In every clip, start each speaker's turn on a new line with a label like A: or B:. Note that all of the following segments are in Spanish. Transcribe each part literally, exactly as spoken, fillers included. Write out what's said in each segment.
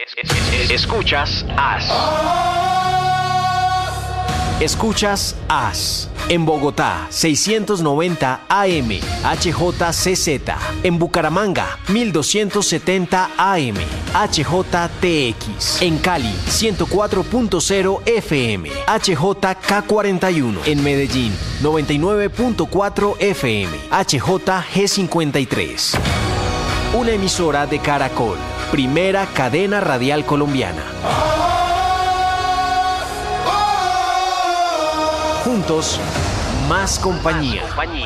A: Escuchas As. Escuchas As. En Bogotá, seiscientos noventa A M, H J C Z. En Bucaramanga, mil doscientos setenta A M, H J T X. En Cali, ciento cuatro punto cero F M, H J K cuarenta y uno. En Medellín, noventa y nueve punto cuatro F M, H J G cincuenta y tres. Una emisora de Caracol, primera cadena radial colombiana. Juntos, más compañía.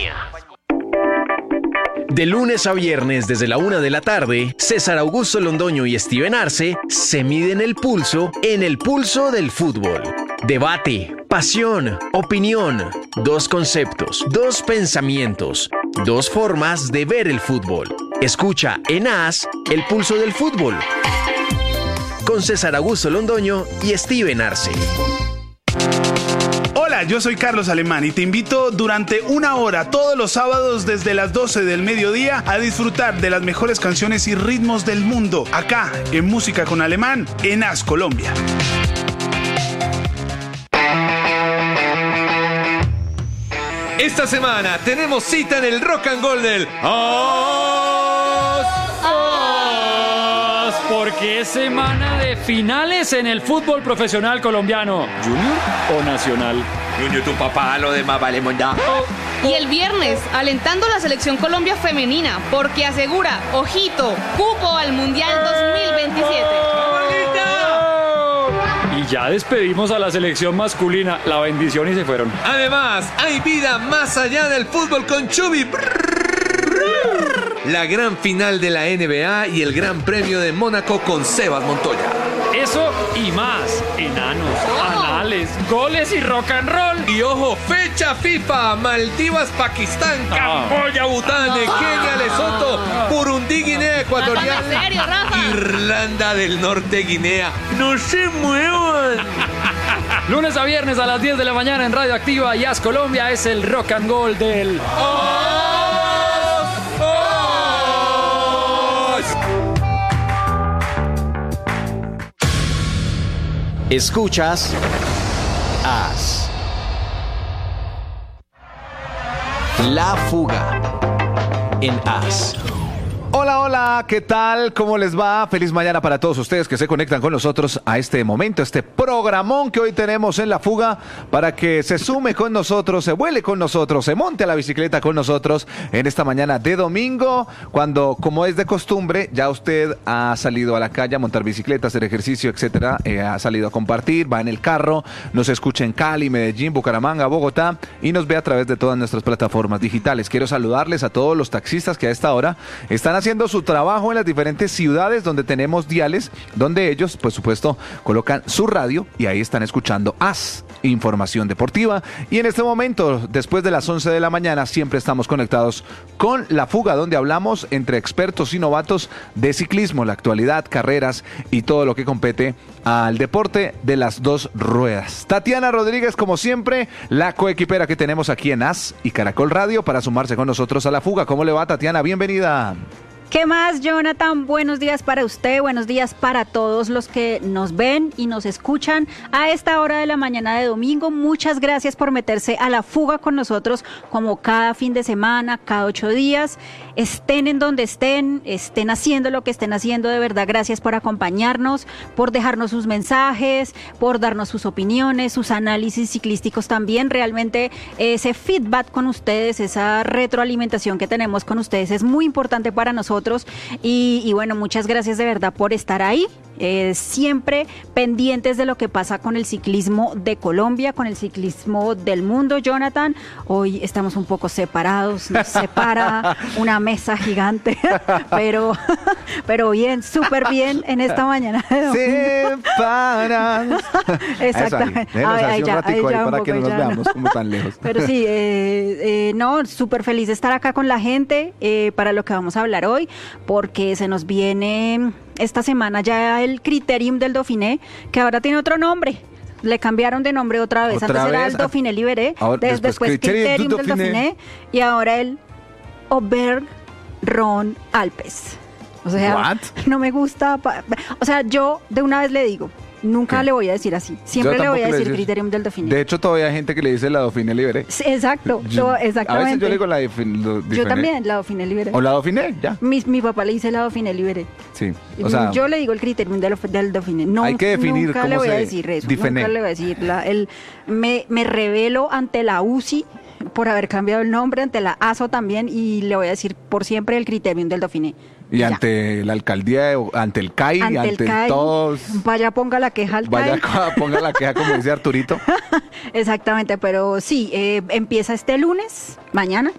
A: De lunes a viernes desde la una de la tarde, César Augusto Londoño y Steven Arce se miden el pulso en el pulso del fútbol. Debate, pasión, opinión, dos conceptos, dos pensamientos, dos formas de ver el fútbol. Escucha en As el pulso del fútbol con César Augusto Londoño y Steven Arce.
B: Hola, yo soy Carlos Alemán y te invito durante una hora todos los sábados desde las doce del mediodía a disfrutar de las mejores canciones y ritmos del mundo, acá en Música con Alemán, en As Colombia.
C: Esta semana tenemos cita en el Rock and Roll del As.
D: As, porque es semana de finales en el fútbol profesional colombiano. ¿Junior o nacional?
C: Junior, tu papá, lo demás vale monda.
E: Y el viernes, alentando a la selección Colombia femenina, porque asegura, ojito, cupo al Mundial dos mil veintisiete.
D: Y ya despedimos a la selección masculina, la bendición y se fueron.
C: Además, hay vida más allá del fútbol con Chubi. La gran final de la N B A y el Gran Premio de Mónaco con Sebas Montoya.
D: Eso y más, enanos,
E: ¿Cómo?
D: anales, goles y rock and roll.
C: Y ojo, fecha FIFA, Maldivas, Pakistán,
D: Ah.
C: Camboya, Bután, Kenia, Lesoto, Burundi, Guinea Ecuatorial,
E: ¿En serio, Rafa?
C: Irlanda del Norte, Guinea. ¡No se muevan!
D: Lunes a viernes a las diez de la mañana en Radio Activa y As Colombia es el rock and roll del...
A: Escuchas As. La Fuga en As.
F: Hola, hola, ¿qué tal? ¿Cómo les va? Feliz mañana para todos ustedes que se conectan con nosotros a este momento, este programón que hoy tenemos en La Fuga, para que se sume con nosotros, se vuele con nosotros, se monte a la bicicleta con nosotros en esta mañana de domingo, cuando, como es de costumbre, ya usted ha salido a la calle a montar bicicleta, hacer ejercicio, etcétera, eh, ha salido a compartir, va en el carro, nos escucha en Cali, Medellín, Bucaramanga, Bogotá y nos ve a través de todas nuestras plataformas digitales. Quiero saludarles a todos los taxistas que a esta hora están haciendo su trabajo en las diferentes ciudades donde tenemos diales, donde ellos, por supuesto, colocan su radio y ahí están escuchando As, información deportiva. Y en este momento, después de las once de la mañana, siempre estamos conectados con La Fuga, donde hablamos entre expertos y novatos de ciclismo, la actualidad, carreras y todo lo que compete al deporte de las dos ruedas. Tatiana Rodríguez, como siempre, la coequipera que tenemos aquí en As y Caracol Radio para sumarse con nosotros a La Fuga. ¿Cómo le va, Tatiana? Bienvenida.
G: ¿Qué más, Jonathan? Buenos días para usted, buenos días para todos los que nos ven y nos escuchan a esta hora de la mañana de domingo. Muchas gracias por meterse a La Fuga con nosotros como cada fin de semana, cada ocho días. Estén en donde estén, estén haciendo lo que estén haciendo, de verdad, gracias por acompañarnos, por dejarnos sus mensajes, por darnos sus opiniones, sus análisis ciclísticos también. Realmente ese feedback con ustedes, esa retroalimentación que tenemos con ustedes es muy importante para nosotros. Y, y bueno, muchas gracias de verdad por estar ahí, eh, siempre pendientes de lo que pasa con el ciclismo de Colombia, con el ciclismo del mundo. Jonathan, hoy estamos un poco separados, nos separa una mesa gigante, pero, pero bien, súper bien en esta mañana.
F: Separados.
G: Exactamente.
F: Eso ahí, ahí, ya, ahí ya para que no nos veamos no. como tan lejos.
G: Pero sí, eh, eh, no, súper feliz de estar acá con la gente eh, para lo que vamos a hablar hoy, porque se nos viene esta semana ya el Criterium del Dauphiné, que ahora tiene otro nombre. Le cambiaron de nombre otra vez.
F: ¿Otra
G: Antes
F: vez?
G: era el Dauphiné Libéré,
F: Ahora,
G: después, después
F: Criterium
G: Criterium del
F: Dauphiné.
G: Dauphiné y ahora el Auvergne Rhône Alpes. O sea,
F: What?
G: no me gusta. pa- O sea, yo de una vez le digo, nunca
F: ¿Qué?
G: le voy a decir así. Siempre
F: Yo
G: le voy a
F: tampoco le
G: decir
F: dices.
G: Criterium del Dauphiné.
F: De hecho, todavía hay gente que le dice la Dauphiné Libéré.
G: Sí, exacto,
F: Yo-
G: yo-
F: A
G: exactamente.
F: veces yo le digo la Dauphin- lo-
G: Yo
F: Dauphiné.
G: también, la Dauphiné Libere.
F: O la Dauphiné, ya.
G: Mi, mi papá le dice la Dauphiné Libere.
F: Sí. O sea,
G: yo le digo el Criterium del, del Dauphiné. No,
F: hay que definir
G: nunca
F: cómo
G: le voy a
F: se
G: decir eso.
F: difene.
G: Nunca le voy a decir. La, el, me, me revelo ante la U C I por haber cambiado el nombre, ante la A S O también, y le voy a decir por siempre el Criterium del Dauphiné.
F: y
G: Ya.
F: ante la alcaldía, de- ante el C A I,
G: Ante
F: ante,
G: el C A I,
F: todos.
G: vaya ponga la queja al C A I.
F: Vaya, ponga la queja, como dice Arturito.
G: Exactamente, pero sí, eh, empieza este lunes, mañana,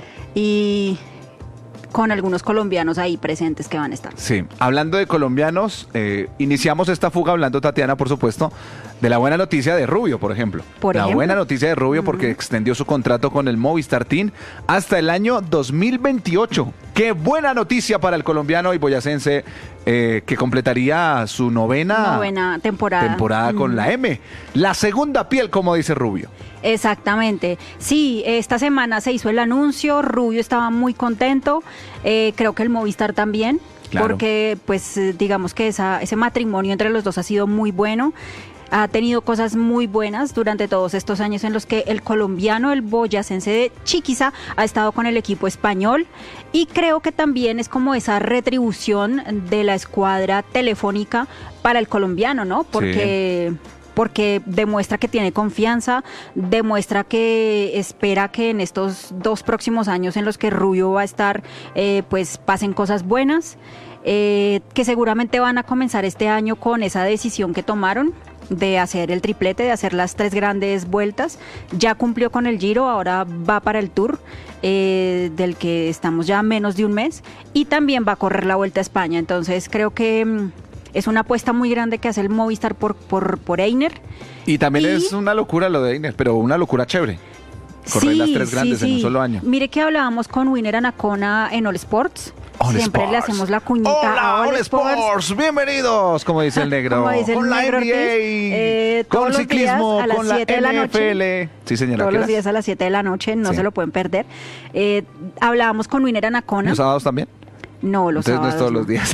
G: y con algunos colombianos ahí presentes que van a estar.
F: Sí, hablando de colombianos, eh, iniciamos esta fuga hablando, Tatiana, por supuesto, de la buena noticia de Rubio, por ejemplo.
G: Por
F: la
G: ejemplo.
F: buena noticia de Rubio porque extendió su contrato con el Movistar Team hasta el año dos mil veintiocho. Qué buena noticia para el colombiano y boyacense eh, que completaría su novena,
G: Novena temporada.
F: temporada con
G: Mm.
F: la M. La segunda piel, como dice Rubio.
G: Exactamente. Sí, esta semana se hizo el anuncio, Rubio estaba muy contento, eh, creo que el Movistar también,
F: Claro.
G: porque pues eh, digamos que esa, ese matrimonio entre los dos ha sido muy bueno. Ha tenido cosas muy buenas durante todos estos años en los que el colombiano, el boyacense de Chiquiza, ha estado con el equipo español, y creo que también es como esa retribución de la escuadra telefónica para el colombiano, ¿no? Porque porque demuestra que tiene confianza, demuestra que espera que en estos dos próximos años en los que Rubio va a estar, eh, pues pasen cosas buenas, eh, que seguramente van a comenzar este año con esa decisión que tomaron de hacer el triplete, de hacer las tres grandes vueltas. Ya cumplió con el Giro, ahora va para el Tour, eh, del que estamos ya a menos de un mes, y también va a correr la Vuelta a España. Entonces creo que mm, es una apuesta muy grande que hace el Movistar por, por, por Einer.
F: Y también
G: Y-
F: es una locura lo de Einer, pero una locura chévere. Correr las tres grandes en un solo año.
G: Mire que hablábamos con Winner Anacona en All Sports.
F: All
G: Siempre le
F: Sports.
G: hacemos la cuñita
F: Hola,
G: a All,
F: All Sports. Bienvenidos, como dice el negro.
G: Como dice el
F: con la
G: negro
F: N B A,
G: Ortiz, eh, todos
F: con
G: los
F: ciclismo,
G: días a las
F: con la
G: siete de la
F: N F L.
G: noche.
F: Sí, señora.
G: Todos
F: ¿qué
G: los
F: horas?
G: días a las siete de la noche, no
F: Sí.
G: se lo pueden perder. Eh, hablábamos con Winner Anacona.
F: ¿Los sábados también?
G: No, los
F: Entonces no
G: sábados.
F: es todos
G: no.
F: los días.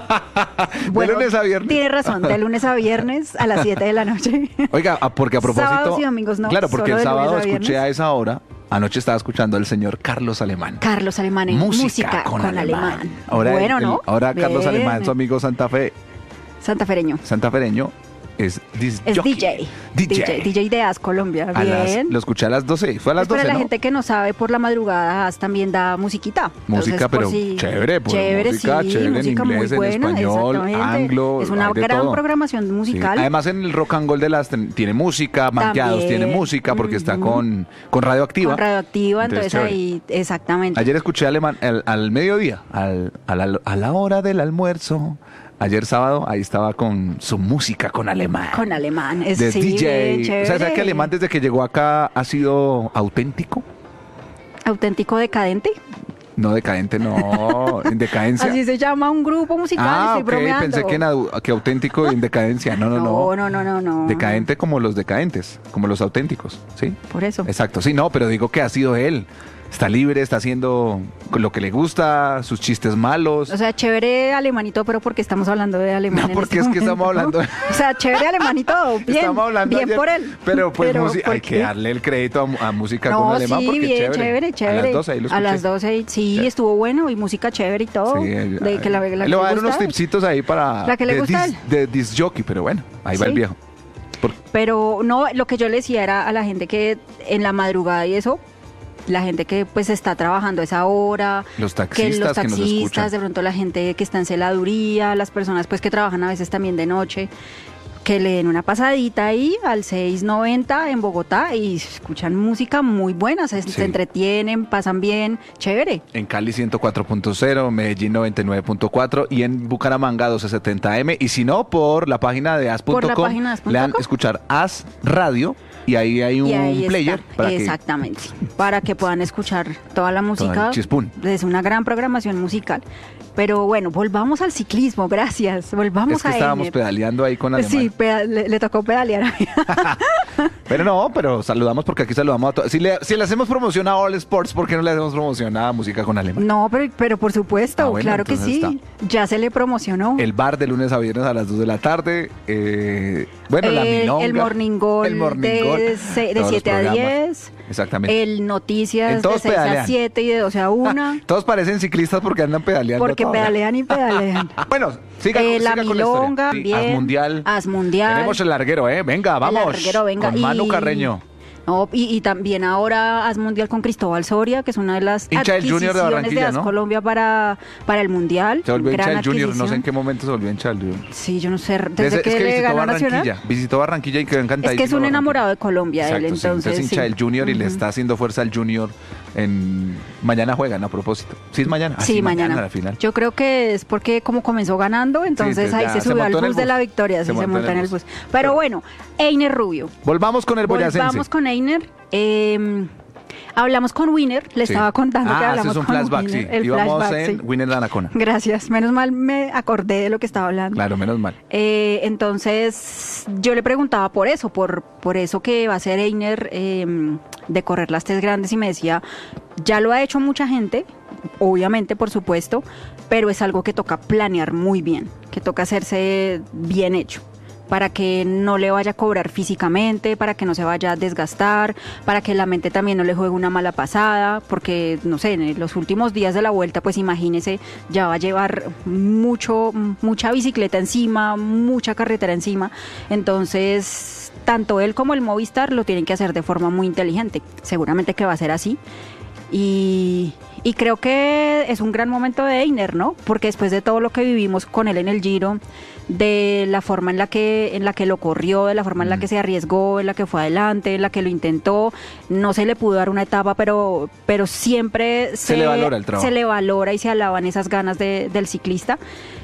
G: Bueno,
F: de lunes a viernes.
G: Tiene razón, de lunes a viernes a las siete de la noche.
F: Oiga, ah, porque a propósito.
G: Sábados y domingos no,
F: Claro, porque
G: solo
F: el
G: de lunes
F: sábado
G: a
F: escuché
G: viernes.
F: a esa hora. Anoche estaba escuchando al señor Carlos Alemán.
G: Carlos Alemán en música, con, alemán.
F: Ahora,
G: bueno,
F: el-
G: ¿no?
F: ahora Carlos
G: Bien.
F: Alemán, su amigo Santa Fe,
G: Santafereño.
F: santafereño, es, dis-
G: Es
F: jockey.
G: D J.
F: D J.
G: D J. D J de As Colombia.
F: A las-
G: Bien.
F: lo escuché a las doce. Fue a las
G: Pero
F: doce,
G: la
F: ¿no?
G: gente que no sabe, por la madrugada As también da musiquita.
F: Música,
G: Entonces, por
F: pero
G: si-
F: chévere, pues,
G: chévere,
F: música
G: sí,
F: chévere en
G: música muy
F: inglés, en
G: buena,
F: español,
G: exactamente.
F: anglo,
G: Es una
F: hay de
G: gran
F: todo.
G: programación
F: Sí.
G: musical.
F: Además en el Rock and Gold de las ten- tiene música, Manqueados
G: También.
F: tiene música porque está
G: Ujú.
F: con, con Radioactiva.
G: Con radioactiva, entonces,
F: chévere.
G: ahí, exactamente.
F: Ayer escuché alemán al, al mediodía, al, a, la, a la hora del almuerzo. Ayer sábado, ahí estaba con su música con alemán.
G: Con alemán, es
F: de
G: sí,
F: D J.
G: bien
F: O sea, ¿sabes
G: chévere.
F: que alemán desde que llegó acá ha sido auténtico?
G: Auténtico decadente.
F: No decadente, no, en decadencia.
G: Así se llama un grupo musical,
F: Ah,
G: estoy
F: ok,
G: bromeando.
F: pensé que, en au- que auténtico y en decadencia. No, no, no.
G: No, no, no, no, no.
F: Decadente como los decadentes, como los auténticos, ¿sí?
G: Por eso.
F: Exacto, sí, no, pero digo que ha sido él. Está libre, está haciendo lo que le gusta, sus chistes malos.
G: O sea, chévere alemanito, pero porque estamos hablando de alemán.
F: No,
G: en
F: porque
G: este
F: es que estamos
G: momento,
F: hablando-
G: ¿no? O sea, chévere alemanito, bien.
F: Estamos hablando
G: bien
F: ayer,
G: por él.
F: Pero pues musi-
G: ¿por
F: hay
G: qué?
F: que darle el crédito a, a música con
G: No,
F: alemán
G: sí,
F: porque
G: bien,
F: chévere.
G: chévere, chévere.
F: A las doce ahí lo
G: A
F: escuché.
G: las doce, sí,
F: Sí.
G: estuvo bueno, y música chévere y todo.
F: Sí,
G: de que la, la
F: le
G: que
F: voy a
G: le
F: dar unos
G: gusta.
F: tipsitos ahí para
G: La que le
F: de
G: gusta
F: dis-
G: él.
F: de disc jockey, pero bueno, ahí va
G: Sí.
F: el viejo. Por-
G: Pero no, lo que yo le decía era a la gente que en la madrugada y eso, la gente que pues está trabajando a esa hora,
F: Los
G: que
F: taxistas
G: los
F: que nos escuchan.
G: taxistas, de pronto la gente que está en celaduría, las personas pues que trabajan a veces también de noche, que le den una pasadita ahí al seiscientos noventa en Bogotá y escuchan música muy buena, se,
F: Sí.
G: se entretienen, pasan bien, chévere.
F: En Cali ciento cuatro punto cero, Medellín noventa y nueve punto cuatro y en Bucaramanga doce setenta M. Y si no, por la página de as punto com,
G: Por la página de as punto
F: le dan
G: com.
F: escuchar As Radio y ahí hay un
G: Y ahí
F: player
G: está,
F: para que
G: exactamente, para que puedan escuchar toda la música.
F: el chispún.
G: Es una gran programación musical. Pero bueno, volvamos al ciclismo, gracias. Volvamos
F: es que
G: a
F: estábamos
G: Einer.
F: pedaleando ahí con alemán.
G: Sí, peda- le, le tocó pedalear.
F: Pero no, pero saludamos porque aquí saludamos a todos. Si le, si le hacemos promoción a All Sports, ¿por qué no le hacemos promoción a Música con Alemán?
G: No, pero, pero por supuesto,
F: Ah, bueno,
G: claro que sí.
F: entonces
G: Ya se le promocionó.
F: El bar de lunes a viernes a las dos de la tarde. eh, bueno, la
G: El-
F: milonga.
G: el Morning Gold
F: El Morning
G: de
F: Gold,
G: se- de
F: todos los
G: siete a
F: programas.
G: diez.
F: Exactamente.
G: El Noticias
F: En
G: de
F: todos
G: seis a
F: pedalean.
G: siete y de doce a una.
F: Todos parecen ciclistas porque andan pedaleando.
G: Porque
F: toda hora.
G: pedalean y pedalean.
F: Bueno, siga,
G: Eh,
F: siga
G: la
F: con la historia.
G: milonga,
F: Sí,
G: bien.
F: As Mundial.
G: As Mundial.
F: Tenemos el larguero, ¿eh? Venga, vamos.
G: El larguero, venga.
F: Con Manu
G: y-
F: Carreño.
G: No, y, y también ahora As Mundial con Cristóbal Soria, que es una de las
F: Hincha del Junior de
G: adquisiciones
F: Barranquilla,
G: As
F: ¿no?
G: Colombia para, para el Mundial.
F: Se volvió hincha
G: Gran
F: del Junior. No sé en
G: adquisición.
F: qué momento se volvió hincha del Junior.
G: Sí, yo no sé, desde
F: Desde-
G: que,
F: es que
G: le
F: visitó
G: ganó a
F: Barranquilla.
G: Nacional.
F: Visitó Barranquilla y quedó encantadísimo.
G: Es que es un
F: Barranquilla.
G: enamorado de Colombia, él,
F: Exacto, sí.
G: entonces.
F: es hincha
G: sí.
F: del Junior y le
G: Ujú.
F: está haciendo fuerza al Junior en mañana juegan a propósito. Sí, es mañana. Ah,
G: Sí, mañana.
F: al final.
G: Yo creo que es porque como comenzó ganando, entonces
F: Sí,
G: ahí
F: ya
G: se
F: se
G: subió al
F: montó en el
G: bus de
F: bus.
G: la victoria,
F: Se
G: sí, se
F: montó
G: montó en el bus. Pero bueno, Einer Rubio.
F: Volvamos con el boyacense.
G: Volvamos con Einer. Eh, hablamos con Winner, le
F: Sí.
G: estaba contando
F: ah,
G: que hablamos
F: ese es un
G: con
F: flashback,
G: Winner.
F: sí.
G: El
F: Íbamos
G: flashback,
F: en
G: sí.
F: Winner de Anacona.
G: Gracias, menos mal me acordé de lo que estaba hablando.
F: Claro, menos mal.
G: Eh, entonces, yo le preguntaba por eso, por, por eso que va a ser Einer eh, de correr las tres grandes y me decía, ya lo ha hecho mucha gente, obviamente, por supuesto, pero es algo que toca planear muy bien, que toca hacerse bien hecho, para que no le vaya a cobrar físicamente, para que no se vaya a desgastar, para que la mente también no le juegue una mala pasada, porque, no sé, en los últimos días de la vuelta, pues imagínese, ya va a llevar mucho, mucha bicicleta encima, mucha carretera encima, entonces, tanto él como el Movistar lo tienen que hacer de forma muy inteligente, seguramente que va a ser así, y... Y creo que es un gran momento de Einer, ¿no? Porque después de todo lo que vivimos con él en el Giro, de la forma en la que en la que lo corrió, de la forma en la que se arriesgó, en la que fue adelante, en la que lo intentó, no se le pudo dar una etapa, pero pero siempre se,
F: Se le valora el trabajo.
G: se le valora y se alaban esas ganas de- del ciclista.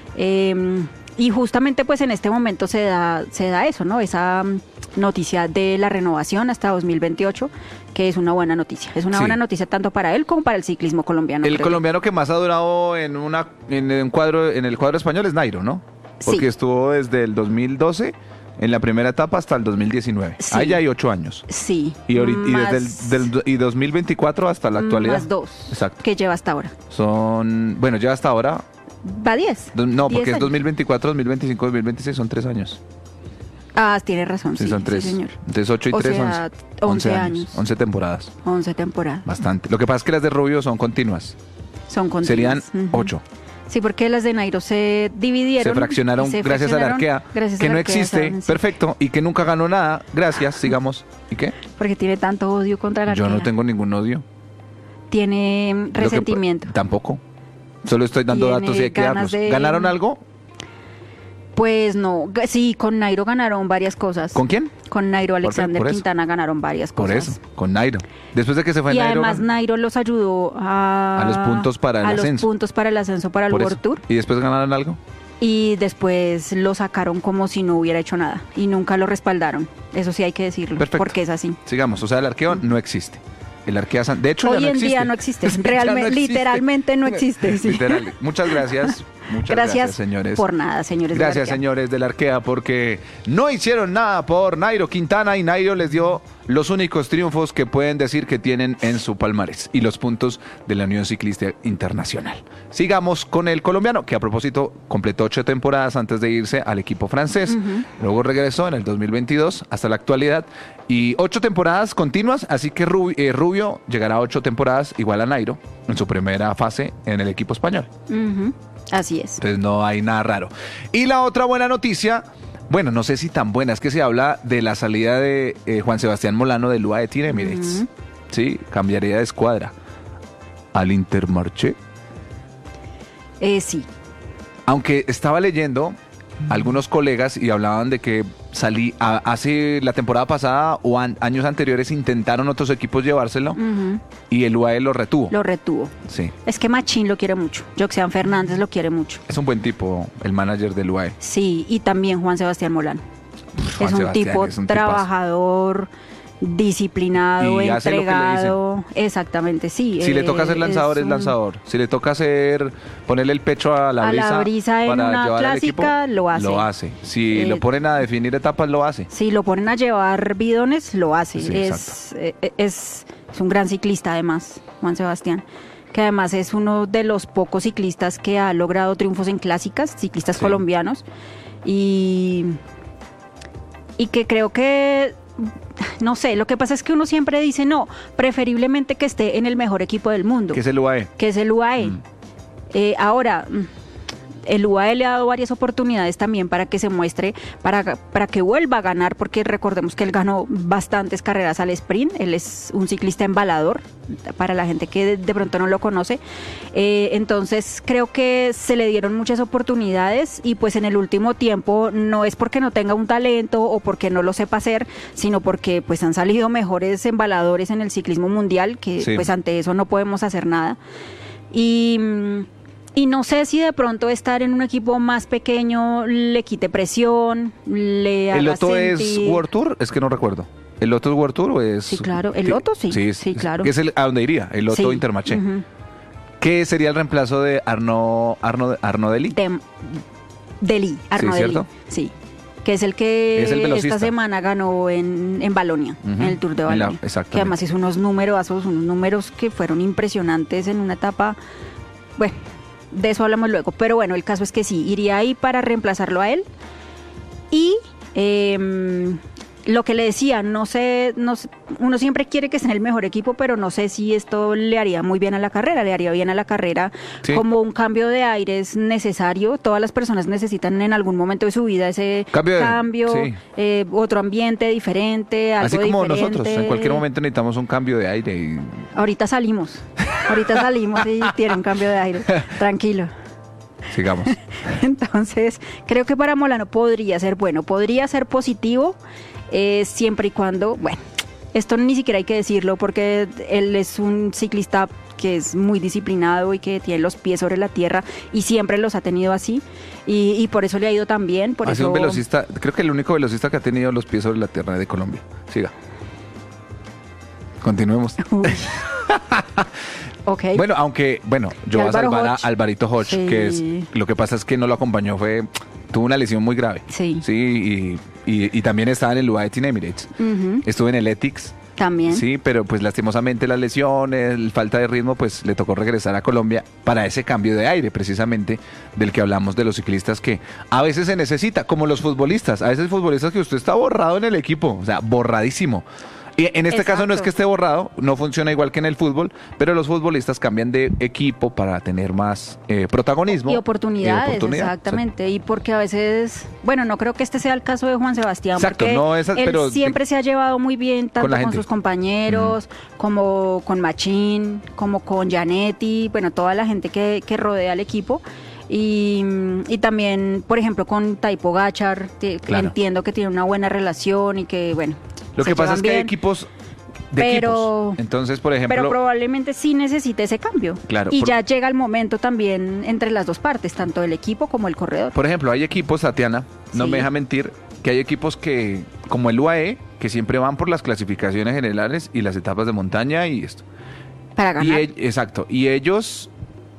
G: Eh, y justamente pues en este momento se da se da eso, ¿no? Esa mm, noticia de la renovación hasta dos mil veintiocho, que es una buena noticia. Es una
F: Sí.
G: buena noticia tanto para él como para el ciclismo colombiano.
F: El
G: creo yo.
F: colombiano que más ha durado en una en un cuadro en el cuadro español es Nairo, ¿no? Porque
G: Sí.
F: estuvo desde el dos mil doce en la primera etapa hasta el dos mil diecinueve.
G: Sí.
F: Ahí ya hay ocho años.
G: Sí.
F: Y, ahorita, y
G: más-
F: desde el del, y dos mil veinticuatro hasta la actualidad.
G: Más dos.
F: Exacto.
G: Que lleva hasta ahora.
F: Son, bueno, ya hasta ahora,
G: Va diez.
F: do- no,
G: diez
F: porque es
G: años.
F: dos mil veinticuatro, dos mil veinticinco, dos mil veintiséis, son tres años.
G: Ah, tiene razón.
F: Sí,
G: Sí,
F: son
G: sí,
F: tres.
G: señor.
F: Entonces ocho y
G: O
F: tres,
G: sea,
F: once.
G: once años.
F: once temporadas.
G: once temporadas.
F: Bastante. Lo que pasa es que las de Rubio son continuas.
G: Son continuas.
F: Serían
G: Ujú.
F: ocho.
G: Sí, porque las de Nairo se dividieron.
F: Se fraccionaron
G: y se
F: gracias a la
G: fraccionaron
F: arquea,
G: gracias a
F: que
G: la
F: no
G: arquea,
F: existe,
G: ¿saben? Sí.
F: perfecto, y que nunca ganó nada. Gracias, sigamos. ¿Y qué?
G: Porque tiene tanto odio contra la
F: Yo no
G: arquea.
F: tengo ningún odio.
G: Tiene
F: Lo que-
G: resentimiento.
F: tampoco. Solo estoy dando
G: Tiene
F: datos y hay que
G: ganas
F: darlos.
G: de-
F: ¿Ganaron algo?
G: Pues no, g- sí, con Nairo ganaron varias cosas.
F: ¿Con quién?
G: Con Nairo Alexander
F: por eso.
G: Quintana ganaron varias
F: Por
G: cosas.
F: eso, con Nairo. Después de que se fue
G: Y
F: Nairo.
G: además
F: ganó.
G: Nairo los ayudó a,
F: A los puntos para el
G: a
F: ascenso.
G: los puntos para el ascenso para el
F: Por
G: World
F: eso.
G: Tour.
F: ¿Y después ganaron algo?
G: Y después lo sacaron como si no hubiera hecho nada. Y nunca lo respaldaron. Eso sí hay que decirlo.
F: Perfecto.
G: Porque es así.
F: Sigamos. O sea, el arqueo no existe. El arquea San- De hecho, ya
G: Hoy
F: no
G: en
F: existe.
G: día no existe.
F: Ya no
G: Realmente,
F: existe.
G: literalmente no existe. sí.
F: Literal. Muchas gracias. Muchas gracias,
G: Gracias
F: señores.
G: por nada, señores. de la
F: Gracias,
G: Arquea.
F: señores del Arquea, porque no hicieron nada por Nairo Quintana y Nairo les dio los únicos triunfos que pueden decir que tienen en su palmarés y los puntos de la Unión Ciclista Internacional. Sigamos con el colombiano, que a propósito completó ocho temporadas antes de irse al equipo francés. Luego regresó en el dos mil veintidós hasta la actualidad y ocho temporadas continuas, así que Rubio, eh, Rubio llegará a ocho temporadas igual a Nairo en su primera fase en el equipo español.
G: Ujú. Así es.
F: Entonces no hay nada raro. Y la otra buena noticia, bueno, no sé si tan buena, es que se habla de la salida de eh, Juan Sebastián Molano del U A E Team Emirates.
G: Ujú.
F: Sí, cambiaría de escuadra al Intermarché.
G: Eh, sí.
F: Aunque estaba leyendo algunos colegas y hablaban de que salí a- hace la temporada pasada o an- años anteriores intentaron otros equipos llevárselo
G: Ujú.
F: y el U A E lo retuvo.
G: Lo retuvo.
F: Sí,
G: Es que Machín lo quiere mucho. Joxean Fernández lo quiere mucho.
F: es un buen tipo el manager del U A E.
G: Sí, y también Juan Sebastián Molano.
F: Juan
G: es un
F: Sebastián
G: tipo
F: es un tipazo.
G: trabajador, disciplinado,
F: Y hace lo que le
G: entregado. Exactamente, sí.
F: Si
G: eh,
F: le toca hacer lanzador, es,
G: un-
F: lanzador. Si le toca hacer, ponerle el pecho a la
G: A
F: brisa,
G: la brisa en
F: para
G: una
F: llevar al
G: clásica,
F: equipo,
G: lo hace.
F: Lo hace. Si
G: Eh,
F: lo ponen a definir etapas, lo hace.
G: Si lo ponen a llevar bidones, lo hace.
F: Sí,
G: es, eh, es, es un gran ciclista además, Juan Sebastián, que además es uno de los pocos ciclistas que ha logrado triunfos en clásicas, ciclistas
F: Sí.
G: colombianos, y, y que creo que, no sé, lo que pasa es que uno siempre dice, no, preferiblemente que esté en el mejor equipo del mundo,
F: Que es el U A E.
G: que es el U A E.
F: Mm.
G: Eh, ahora, mm, el U A E le ha dado varias oportunidades también para que se muestre, para, para que vuelva a ganar, porque recordemos que él ganó bastantes carreras al sprint, él es un ciclista embalador, para la gente que de, de pronto no lo conoce. Eh, entonces creo que se le dieron muchas oportunidades y pues en el último tiempo no es porque no tenga un talento o porque no lo sepa hacer, sino porque pues han salido mejores embaladores en el ciclismo mundial, que
F: Sí.
G: pues ante eso no podemos hacer nada. Y... mm, Y no sé si de pronto estar en un equipo más pequeño le quite presión, le haga
F: ¿El Loto es
G: sentir-
F: World Tour? Es que no recuerdo. ¿El Loto es World Tour o es...?
G: Sí, claro. ¿El Loto? Sí.
F: Sí,
G: Sí, claro.
F: Que es el, a donde iría, el Loto
G: Sí.
F: Intermarché.
G: Ujú.
F: ¿Qué sería el reemplazo de Arno, Arno, Arno Deli?
G: De, Deli, Arno
F: Sí,
G: Deli.
F: ¿cierto?
G: Sí. Que es el que
F: Es el velocista.
G: esta semana ganó en, en Balonia,
F: Ujú.
G: en el Tour de
F: En la-
G: Balonia.
F: exactamente.
G: Que además hizo unos números, unos números que fueron impresionantes en una etapa. Bueno, de eso hablamos luego. Pero bueno, el caso es que sí, iría ahí para reemplazarlo a él. Y eh, lo que le decía, no sé, no sé, uno siempre quiere que esté en el mejor equipo, pero no sé si esto le haría muy bien a la carrera, le haría bien a la carrera
F: Sí.
G: como un cambio de aires necesario. Todas las personas necesitan en algún momento de su vida ese
F: Cambio de-
G: cambio,
F: sí.
G: eh, otro ambiente diferente, algo
F: Así como
G: diferente.
F: nosotros, en cualquier momento necesitamos un cambio de aire. Y...
G: Ahorita salimos, ahorita salimos y tiene un cambio de aire, tranquilo.
F: Sigamos.
G: Entonces, creo que para Molano podría ser bueno, podría ser positivo, eh, siempre y cuando, bueno, esto ni siquiera hay que decirlo porque él es un ciclista que es muy disciplinado y que tiene los pies sobre la tierra y siempre los ha tenido así y, y por eso le ha ido tan bien. Por
F: Ha sido
G: eso...
F: un velocista, creo que el único velocista que ha tenido los pies sobre la tierra de Colombia. Siga. Continuemos.
G: Uy. Ok.
F: Bueno, aunque, bueno, yo
G: Y
F: voy a
G: Álvaro
F: salvar a
G: Hodge.
F: Alvarito Hodge,
G: Sí.
F: que es, lo que pasa es que no lo acompañó, fue, tuvo una lesión muy grave.
G: Sí.
F: Sí, y, y, y también estaba en el U A E Team Emirates.
G: Ujú,
F: Estuvo en el Ethics.
G: también.
F: Sí, pero pues lastimosamente las lesiones, la falta de ritmo, pues le tocó regresar a Colombia para ese cambio de aire, precisamente del que hablamos de los ciclistas que a veces se necesita, como los futbolistas, a veces futbolistas que usted está borrado en el equipo, o sea, borradísimo. Y en este caso no es
G: Exacto.
F: que esté borrado, no funciona igual que en el fútbol, pero los futbolistas cambian de equipo para tener más eh, protagonismo.
G: Y oportunidades,
F: y oportunidad.
G: exactamente. Y porque a veces, bueno, no creo que este sea el caso de Juan Sebastián,
F: Exacto,
G: porque
F: no es-
G: él
F: pero
G: siempre se ha llevado muy bien tanto
F: con la
G: con,
F: gente.
G: sus compañeros, como con Machín, como con Janetti, bueno, toda la gente que, que rodea al equipo. Y, y también, por ejemplo, con Taipo Gachar, que
F: Claro.
G: entiendo que tiene una buena relación y que, bueno,
F: Lo
G: se
F: que pasa
G: llevan
F: es que hay
G: bien.
F: equipos de
G: Pero-
F: equipos. Entonces, por ejemplo,
G: Pero probablemente sí necesite ese cambio.
F: Claro,
G: y
F: por-
G: ya llega el momento también entre las dos partes, tanto el equipo como el corredor.
F: Por ejemplo, hay equipos, Tatiana, no
G: Sí.
F: me deja mentir, que hay equipos que, como el U A E, que siempre van por las clasificaciones generales y las etapas de montaña y esto.
G: Para
F: Y
G: ganar.
F: e- exacto. Y ellos,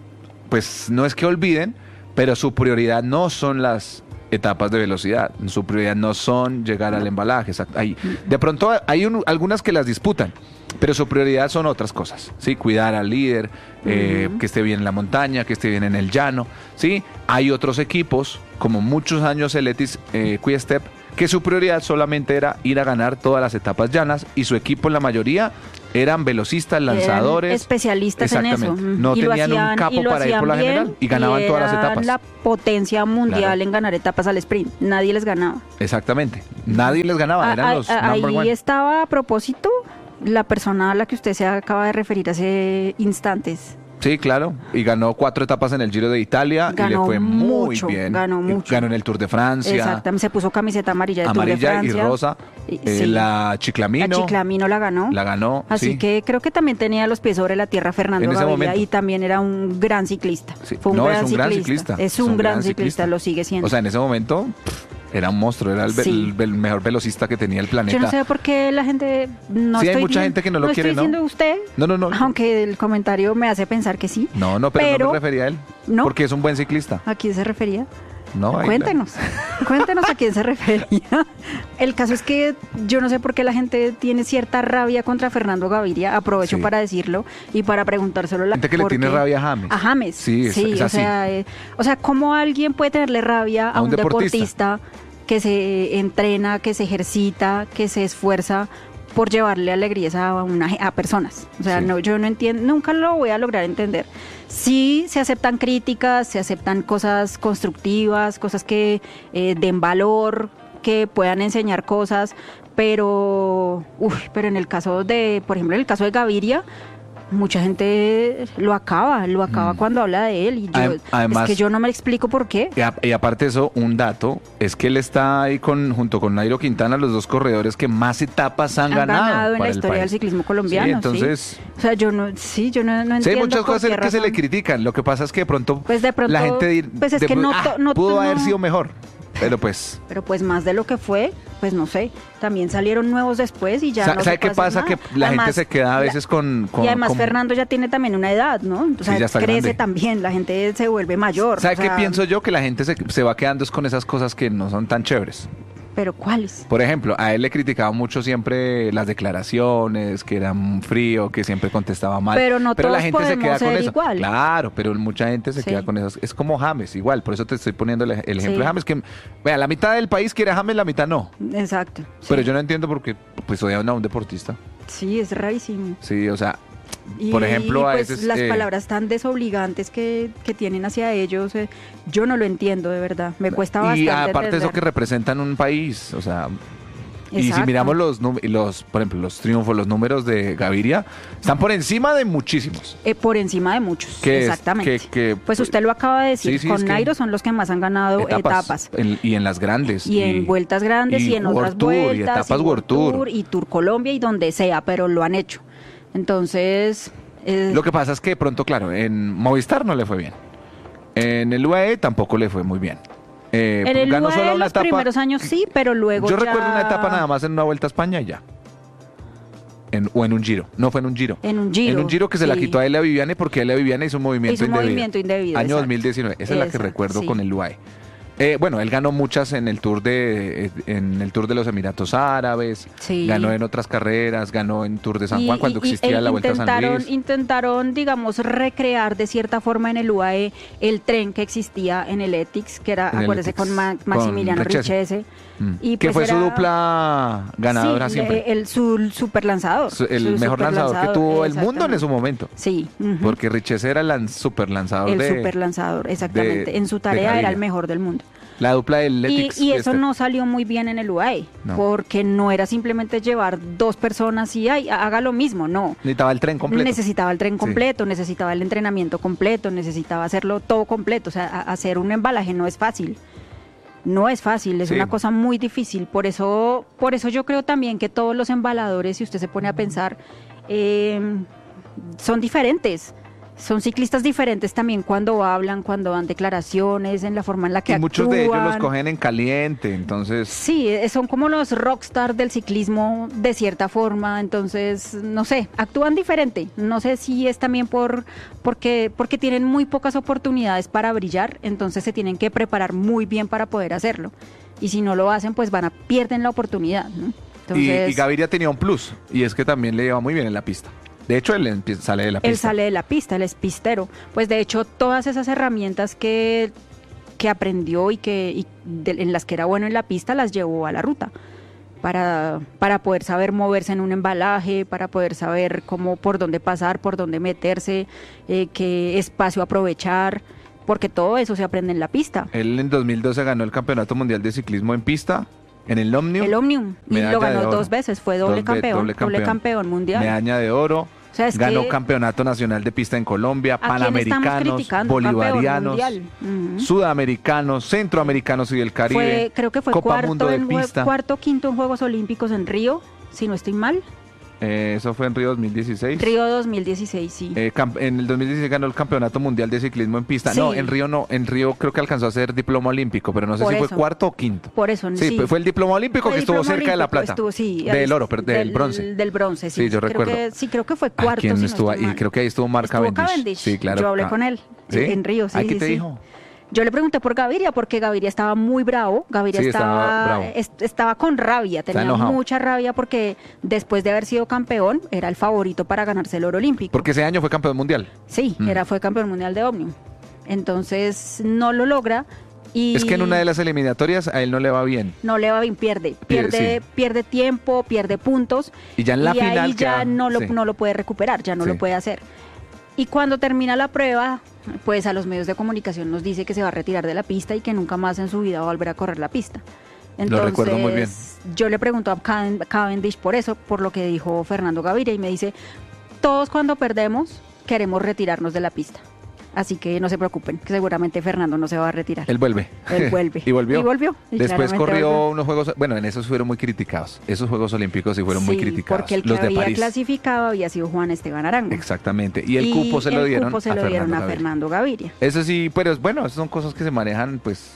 F: pues no es que olviden, pero su prioridad no son las etapas de velocidad. Su prioridad no son llegar al embalaje. exacto. Hay, de pronto hay un- algunas que las disputan, pero su prioridad son otras cosas. ¿Sí? Cuidar al líder, eh, que esté bien en la montaña, que esté bien en el llano. ¿Sí? Hay otros equipos, como muchos años el Etis eh, Quick-Step, que su prioridad solamente era ir a ganar todas las etapas llanas y su equipo en la mayoría eran velocistas, lanzadores.
G: Eran especialistas en eso.
F: Exactamente.
G: mm,
F: No
G: y lo
F: tenían un
G: hacían-
F: capo
G: y lo
F: para ir por la
G: hacían bien,
F: general y ganaban todas las
G: eran
F: etapas.
G: la potencia mundial
F: Claro.
G: en ganar etapas al sprint. Nadie les ganaba.
F: Exactamente. Nadie les ganaba,
G: Ah,
F: eran
G: ah,
F: los
G: ah,
F: number
G: ahí
F: one.
G: estaba a propósito la persona a la que usted se acaba de referir hace instantes.
F: Sí, claro. Y ganó cuatro etapas en el Giro de Italia y le
G: Ganó
F: fue muy
G: mucho,
F: bien.
G: ganó
F: Y
G: mucho.
F: Ganó en el Tour de Francia.
G: Exactamente, se puso camiseta amarilla de Tour de
F: Amarilla y
G: Francia.
F: rosa.
G: Y-
F: Eh,
G: sí.
F: La Chiclamino.
G: La Chiclamino la ganó.
F: La ganó.
G: Así
F: sí.
G: que creo que también tenía los pies sobre la tierra Fernando
F: En ese
G: Gaviria
F: momento.
G: y también era un gran ciclista.
F: Sí.
G: Fue un
F: no,
G: gran
F: es un gran
G: ciclista.
F: ciclista.
G: Es un, gran ciclista, lo sigue siendo.
F: O sea, en ese momento, pff, Era un monstruo, era el, ve-
G: Sí.
F: el- el mejor velocista que tenía el planeta.
G: Yo no sé por qué la gente no
F: Sí, hay
G: estoy
F: mucha
G: di-
F: gente que no lo quiere,
G: estoy
F: ¿no?
G: diciendo usted,
F: No, no, no.
G: aunque el comentario me hace pensar que sí.
F: No, no, pero,
G: Pero-
F: no me refería a él.
G: ¿No?
F: Porque es un buen ciclista.
G: ¿A quién se refería?
F: No, ahí-
G: Cuéntenos, cuéntenos a quién se refería. El caso es que yo no sé por qué la gente tiene cierta rabia contra Fernando Gaviria, aprovecho
F: Sí.
G: para decirlo y para preguntárselo. La
F: Gente que le
G: por
F: tiene
G: qué-
F: rabia a James.
G: A James,
F: Sí, es- es
G: o
F: así.
G: sea, eh, o sea, ¿cómo alguien puede tenerle rabia a, un deportista que se entrena, que se ejercita, que se esfuerza por llevarle alegrías a, una, a personas? O sea,
F: Sí.
G: no, yo no entiendo, nunca lo voy a lograr entender. Sí se aceptan críticas, se aceptan cosas constructivas, cosas que eh, den valor, que puedan enseñar cosas, pero, uf, pero en el caso de, por ejemplo, en el caso de Gaviria, mucha gente lo acaba, lo acaba
F: Mm.
G: cuando habla de él y yo,
F: Adem- además-
G: es que yo no me explico por qué.
F: Y, a- y aparte de eso, un dato es que él está ahí con junto con Nairo Quintana, los dos corredores que más etapas han,
G: Han ganado, en
F: para
G: la
F: el
G: historia del
F: país.
G: ciclismo colombiano.
F: Sí,
G: sí.
F: entonces,
G: O sea, yo no, sí, yo no, no
F: sí,
G: entiendo.
F: hay muchas
G: por
F: cosas
G: qué
F: que se le
G: razón.
F: critican. Lo que pasa es que de pronto,
G: Pues de pronto,
F: la gente di-
G: pues es
F: de-
G: que no
F: ah,
G: to- no-
F: pudo
G: no-
F: haber sido mejor, pero pues...
G: Pero pues más de lo que fue, pues no sé. También salieron nuevos después y ya
F: Sa-
G: no
F: ¿Sabe
G: se
F: qué
G: puede hacer
F: pasa? Que
G: nada.
F: la
G: Además,
F: gente se queda a
G: la-
F: veces con... con-
G: y además
F: con-
G: Fernando ya tiene también una edad, ¿no? O sea,
F: ya está
G: crece
F: grande.
G: también, la gente se vuelve mayor.
F: ¿Sabe
G: o
F: qué
G: sea,
F: pienso yo? Que la gente se, se va quedando es con esas cosas que no son tan chéveres.
G: Pero ¿cuáles?
F: Por ejemplo, a él le criticaban mucho siempre las declaraciones, que era un frío, que siempre contestaba mal.
G: Pero no
F: la
G: todos
F: gente se
G: podemos
F: queda con
G: ser
F: eso.
G: igual.
F: Claro, pero mucha gente se
G: Sí.
F: queda con esas. Es como James, igual. Por eso te estoy poniendo el, el ejemplo
G: Sí.
F: de James, que, vea, la mitad del país quiere a James, la mitad no.
G: Exacto. sí.
F: Pero yo no entiendo por qué, pues odian a un deportista.
G: Sí, es rarísimo.
F: Sí, o sea,
G: Y,
F: por ejemplo,
G: y,
F: a
G: pues,
F: veces...
G: las
F: eh,
G: palabras tan desobligantes que, que tienen hacia ellos, eh, yo no lo entiendo de verdad. Me cuesta bastante.
F: Y aparte de eso que
G: entender.
F: representan un país, o sea... Y si
G: Exacto.
F: miramos los, num- los, por ejemplo, los triunfos, los números de Gaviria, están por encima de muchísimos.
G: Eh, por encima de muchos,
F: Que es-
G: exactamente.
F: que- que-
G: pues usted lo acaba de decir,
F: Sí, sí,
G: con
F: es que-
G: Nairo son los que más han ganado etapas.
F: en- y en las grandes.
G: Y en vueltas grandes y, en
F: World
G: otras
F: Tour,
G: vueltas.
F: Y etapas World Tour.
G: y Tour Colombia y donde sea, pero lo han hecho. Entonces, eh,
F: Lo que pasa es que de pronto, claro, en Movistar no le fue bien. En el U A E tampoco le fue muy bien. Eh,
G: en el
F: ganó
G: U A E
F: solo una
G: los
F: etapa.
G: primeros años sí, pero luego
F: Yo
G: ya-
F: recuerdo una etapa nada más en una vuelta a España y ya. En, o en un giro. No fue en un giro.
G: En un Giro,
F: En un giro que se la
G: sí.
F: quitó a Elia Viviane porque Elia Viviane hizo un movimiento
G: Hizo un
F: indebido.
G: movimiento indebido,
F: Año
G: exacto.
F: dos mil diecinueve. Esa es la que
G: Exacto,
F: recuerdo
G: sí.
F: con el U A E. Eh, bueno, él ganó muchas en el Tour de eh, en el Tour de los Emiratos Árabes,
G: Sí.
F: ganó en otras carreras, ganó en Tour de San
G: Y-
F: Juan cuando
G: y- y-
F: existía
G: e
F: la Vuelta a San
G: intentaron,
F: Luis.
G: intentaron, digamos, recrear de cierta forma en el U A E el tren que existía en el Etix, que era,
F: En el
G: acuérdese,
F: Etix,
G: con Ma-
F: con
G: Maximiliano
F: Richese.
G: Richese.
F: Mm.
G: Y
F: que
G: pues
F: fue su
G: era-
F: dupla ganadora
G: Sí,
F: siempre.
G: El, su super lanzador.
F: Su- el mejor lanzador que tuvo el mundo en ese momento.
G: Sí. ujú.
F: Porque Richese era el super lanzador
G: El
F: de
G: super lanzador, exactamente.
F: de-
G: en su
F: de
G: tarea era
F: Gaviria.
G: el mejor del mundo.
F: la dupla del
G: Y,
F: Etix.
G: y eso
F: este.
G: no salió muy bien en el U A E,
F: No.
G: porque no era simplemente llevar dos personas y ay, haga lo mismo, no.
F: Necesitaba el tren completo.
G: Necesitaba el tren
F: Sí.
G: completo, necesitaba el entrenamiento completo, necesitaba hacerlo todo completo. O sea, a- hacer un embalaje no es fácil. No es fácil, es
F: Sí.
G: una cosa muy difícil. Por eso, por eso yo creo también que todos los embaladores, si usted se pone a pensar, eh, son diferentes. Son ciclistas diferentes también cuando hablan, cuando dan declaraciones, en la forma en la que
F: Y muchos de ellos los
G: actúan.
F: cogen en caliente, entonces...
G: Sí, eh, son como los rockstar del ciclismo de cierta forma, entonces, no sé, actúan diferente. No sé si es también por porque porque tienen muy pocas oportunidades para brillar, entonces se tienen que preparar muy bien para poder hacerlo. Y si no lo hacen, pues van a pierden la oportunidad, ¿no?
F: Y,
G: Entonces,
F: y Gaviria tenía un plus, y es que también le lleva muy bien en la pista. De hecho, él empieza- sale de la pista.
G: él sale de la pista, él es pistero. Pues de hecho, todas esas herramientas que, que aprendió y que y de- en las que era bueno en la pista, las llevó a la ruta. Para, para poder saber moverse en un embalaje, para poder saber cómo, por dónde pasar, por dónde meterse, eh, qué espacio aprovechar, porque todo eso se aprende en la pista.
F: Él en dos mil doce ganó el Campeonato Mundial de Ciclismo en pista, en el Omnium.
G: El Omnium, y
F: medalla
G: lo
F: de
G: ganó
F: oro.
G: dos veces, fue doble
F: Dos ve-
G: campeón,
F: doble
G: doble
F: campeón.
G: campeón mundial.
F: Medalla de oro.
G: O sea, es
F: ganó
G: que-
F: Campeonato Nacional de Pista en Colombia,
G: ¿A quién estamos
F: Panamericanos,
G: criticando? Campeón
F: Bolivarianos,
G: mundial. Ujú.
F: Sudamericanos, Centroamericanos y del Caribe.
G: Fue, creo que fue
F: Copa
G: cuarto,
F: Mundo de
G: en, jue-
F: Pista.
G: cuarto, quinto en Juegos Olímpicos en Río, si no estoy mal.
F: Eh, eso fue en Río dos mil dieciséis.
G: Río dos mil dieciséis, sí.
F: Eh, en el dos mil dieciséis ganó el Campeonato Mundial de Ciclismo en Pista.
G: Sí.
F: No, en Río no. En Río creo que alcanzó a ser diploma olímpico, pero no sé
G: Por
F: si
G: eso.
F: fue cuarto o quinto.
G: Por eso,
F: Sí,
G: sí.
F: fue el diploma olímpico
G: Fue
F: que estuvo
G: diploma
F: cerca de la
G: olímpico,
F: plata.
G: estuvo, sí,
F: del
G: ahí-
F: oro, pero del, bronce.
G: Del bronce, sí.
F: Sí, yo
G: creo
F: recuerdo.
G: que- sí, creo que fue
F: ¿A
G: cuarto.
F: quién
G: si no
F: estuvo
G: estoy
F: ahí?
G: mal.
F: Creo que ahí estuvo Mark
G: Estuvo
F: Cavendish.
G: Cavendish.
F: Sí, claro.
G: Yo hablé
F: Ah,
G: con él
F: ¿sí?
G: en Río, sí,
F: ¿Ay, qué
G: sí,
F: te
G: sí.
F: dijo?
G: Yo le pregunté por Gaviria, porque Gaviria estaba muy bravo. Gaviria
F: Sí, estaba
G: estaba,
F: bravo.
G: es- estaba con rabia,
F: Está
G: tenía
F: enojado.
G: mucha rabia porque después de haber sido campeón, era el favorito para ganarse el oro olímpico.
F: Porque ese año fue campeón mundial.
G: Sí,
F: Mm.
G: era, fue campeón mundial de Omnium. Entonces no lo logra y
F: Es que en una de las eliminatorias a él no le va bien.
G: no le va bien, pierde,
F: Pierde,
G: pierde,
F: sí.
G: pierde tiempo, pierde puntos
F: Y ya en la
G: y
F: final
G: ahí ya
F: queda-
G: no lo,
F: sí.
G: no lo puede recuperar, ya no
F: Sí.
G: lo puede hacer. Y cuando termina la prueba, pues a los medios de comunicación nos dice que se va a retirar de la pista y que nunca más en su vida va a volver a correr la pista.
F: Lo recuerdo muy bien.
G: Yo le pregunto a Caven- Cavendish por eso, por lo que dijo Fernando Gaviria, y me dice, todos cuando perdemos queremos retirarnos de la pista. Así que no se preocupen, que seguramente Fernando no se va a retirar.
F: Él vuelve.
G: Él vuelve.
F: y volvió.
G: Y volvió. Y
F: Después
G: claramente
F: corrió
G: volvió.
F: unos Juegos... Bueno, en esos fueron muy criticados. Esos Juegos Olímpicos sí fueron muy
G: Sí,
F: criticados.
G: porque el que
F: Los de
G: había
F: París.
G: clasificado había sido Juan Esteban Arango.
F: Exactamente. Y el cupo se lo
G: el
F: dieron
G: cupo se
F: a
G: lo
F: Fernando
G: dieron a
F: Gaviria.
G: Fernando Gaviria.
F: Eso sí, pero bueno, esas son cosas que se manejan, pues...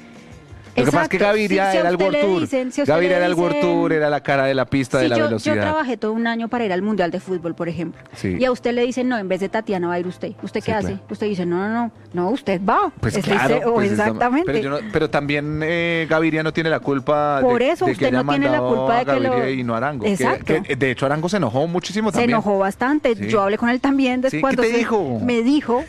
F: Lo que pasa es que
G: Exacto.
F: Gaviria
G: Si- si a
F: era el
G: usted
F: World
G: le
F: Tour.
G: dicen- si a usted
F: Gaviria
G: le
F: era el World
G: dicen-
F: Tour, era la cara de la pista
G: Sí,
F: de la
G: yo,
F: velocidad.
G: yo trabajé todo un año para ir al Mundial de Fútbol, por ejemplo.
F: Sí.
G: Y a usted le dicen, no, en vez de Tatiana va a ir usted. ¿Usted qué
F: Sí,
G: hace?
F: claro.
G: Usted dice, no, no, no, no, usted va.
F: Pues
G: Es
F: claro,
G: ese- o
F: pues está-
G: exactamente.
F: pero, yo no- pero también eh, Gaviria no tiene la culpa
G: Por
F: de,
G: eso
F: de que
G: usted
F: haya
G: no tiene la
F: mandado
G: culpa de
F: a
G: que lo-
F: Gaviria y no a Arango. Que-
G: Exacto.
F: que, de hecho, Arango se enojó muchísimo
G: Se
F: también.
G: enojó bastante.
F: Sí.
G: Yo hablé con él también
F: Sí,
G: después.
F: ¿qué te dijo?
G: Me dijo.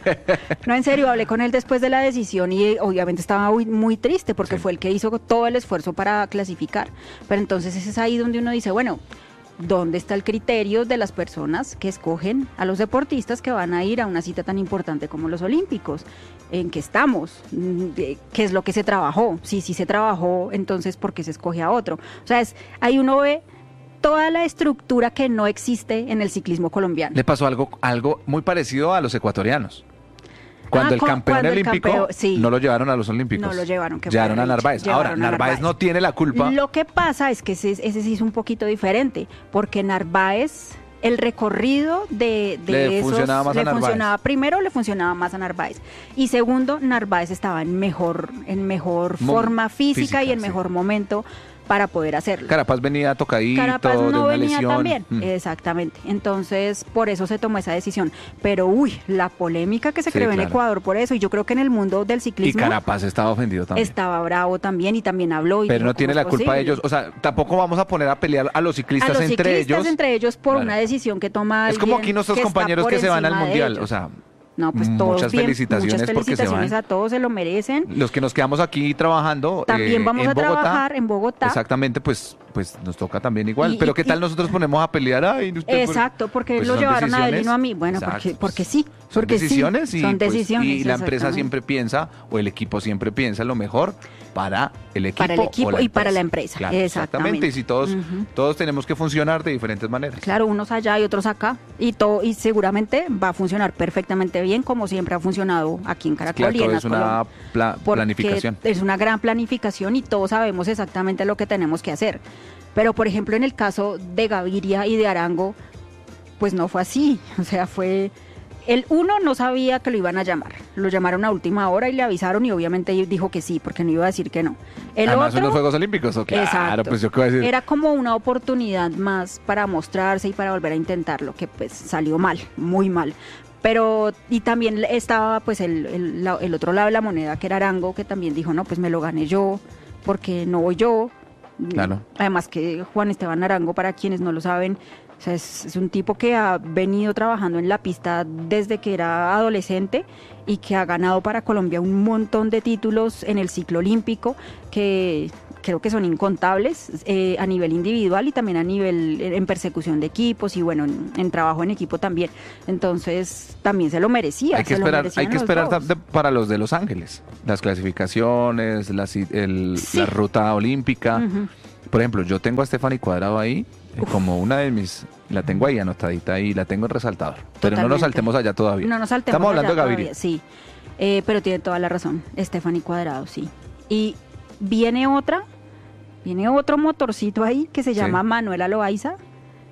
G: No, en serio, hablé con él después de la decisión y eh, obviamente estaba muy, muy triste porque
F: Sí.
G: fue el que hizo todo el esfuerzo para clasificar. Pero entonces es ahí donde uno dice, bueno, ¿dónde está el criterio de las personas que escogen a los deportistas que van a ir a una cita tan importante como los Olímpicos? ¿En qué estamos? Mm, de- ¿Qué es lo que se trabajó? Si sí se trabajó, entonces ¿por qué se escoge a otro? O sea, es, ahí uno ve toda la estructura que no existe en el ciclismo colombiano.
F: Le pasó algo, algo muy parecido a los ecuatorianos. Cuando
G: Ah,
F: el
G: cu-
F: campeón
G: cuando el
F: olímpico
G: campeón, sí.
F: no lo llevaron a los Olímpicos.
G: No lo llevaron, que
F: Llevaron
G: fuera
F: a
G: dicho,
F: Narváez. Ahora,
G: llevaron a
F: Narváez
G: Narváez.
F: no tiene la culpa.
G: Lo que pasa es que ese, ese sí es un poquito diferente, porque Narváez, el recorrido de, de
F: Le
G: esos,
F: funcionaba más a
G: le
F: Narváez.
G: funcionaba, primero le funcionaba más a Narváez, y segundo, Narváez estaba en mejor, en mejor
F: Mo-
G: forma física,
F: física,
G: y en
F: sí.
G: mejor momento para poder hacerlo.
F: Carapaz venía tocadito
G: Carapaz
F: de
G: no
F: una
G: venía
F: lesión.
G: tan bien,
F: Mm.
G: exactamente. Entonces, por eso se tomó esa decisión. Pero, uy, la polémica que se
F: Sí,
G: creó en
F: claro.
G: Ecuador por eso, y yo creo que en el mundo del
F: Y
G: ciclismo
F: Carapaz estaba ofendido también.
G: estaba bravo también y también habló. Y
F: Pero
G: dijo,
F: no tiene
G: ¿cómo
F: la
G: es
F: culpa de
G: posible?
F: ellos. O sea, tampoco vamos a poner a pelear a los
G: A
F: ciclistas
G: los
F: entre
G: ciclistas
F: ellos.
G: entre ellos por
F: Claro.
G: una decisión que toma
F: Es como
G: alguien
F: aquí nuestros
G: que está
F: compañeros
G: por
F: que se van al
G: encima de
F: mundial.
G: ellos.
F: O sea,
G: No, pues todos
F: muchas
G: bien,
F: felicitaciones
G: muchas
F: porque se
G: felicitaciones
F: van.
G: a todos, se lo merecen.
F: Los que nos quedamos aquí trabajando.
G: También
F: eh,
G: vamos
F: en
G: a
F: Bogotá,
G: trabajar en Bogotá.
F: Exactamente, pues, pues nos toca también igual.
G: Y-
F: Pero
G: y-
F: ¿qué tal
G: y-
F: nosotros ponemos a pelear? Ay, usted por-
G: Exacto, porque
F: Pues
G: lo
F: son
G: llevaron a él y
F: decisiones.
G: no a mí. Bueno,
F: Exacto,
G: porque,
F: pues,
G: porque sí.
F: Son
G: Porque sí,
F: decisiones y,
G: son
F: pues,
G: decisiones.
F: y la empresa
G: exactamente.
F: siempre piensa, o el equipo siempre piensa lo mejor para el equipo.
G: Para el
F: o
G: equipo y para la empresa,
F: Claro,
G: exactamente.
F: Y si todos,
G: Ujú.
F: todos tenemos que funcionar de diferentes maneras.
G: Claro, unos allá y otros acá. Y todo, y seguramente va a funcionar perfectamente bien, como siempre ha funcionado aquí en Caracol
F: Claro,
G: y en
F: todo es una
G: Colombia.
F: pla-
G: Porque
F: planificación.
G: es una gran planificación y todos sabemos exactamente lo que tenemos que hacer. Pero, por ejemplo, en el caso de Gaviria y de Arango, pues no fue así. O sea, fue... El uno no sabía que lo iban a llamar. Lo llamaron a última hora y le avisaron y obviamente dijo que sí, porque no iba a decir que no. El
F: Además,
G: otro...
F: son los Juegos Olímpicos, ¿o? Claro,
G: Exacto.
F: pues yo qué voy a decir.
G: Era como una oportunidad más para mostrarse y para volver a intentarlo, que pues salió mal, muy mal. Pero, y también estaba pues el, el, la- el otro lado de la moneda, que era Arango, que también dijo, no, pues me lo gané yo, porque no voy yo.
F: Claro.
G: Además que Juan Esteban Arango, para quienes no lo saben, o sea, es, es un tipo que ha venido trabajando en la pista desde que era adolescente y que ha ganado para Colombia un montón de títulos en el ciclo olímpico que creo que son incontables eh, a nivel individual y también a nivel en, en persecución de equipos y bueno, en, en trabajo en equipo también. Entonces también se lo merecía.
F: Hay que
G: se lo
F: esperar,
G: merecían
F: hay que
G: los
F: esperar
G: dos.
F: ta- de- para los de Los Ángeles, las clasificaciones, la, ci- el-
G: Sí.
F: la ruta olímpica.
G: Ujú.
F: Por ejemplo, yo tengo a Stephanie Cuadrado ahí eh, como una de mis, la tengo ahí anotadita y la tengo en resaltador. Pero no nos
G: Totalmente.
F: saltemos allá todavía.
G: No nos saltemos
F: Estamos hablando de
G: allá
F: Gaviria.
G: todavía, sí. Eh, pero tiene toda la razón, Stephanie Cuadrado, sí. Y viene otra, viene otro motorcito ahí que se
F: Sí.
G: llama Manuela Loaiza,